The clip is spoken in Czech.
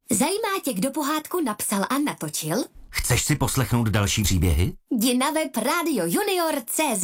Zajímá tě, kdo pohádku napsal a natočil? Chceš si poslechnout další příběhy? Jdi na web radiojunior.cz.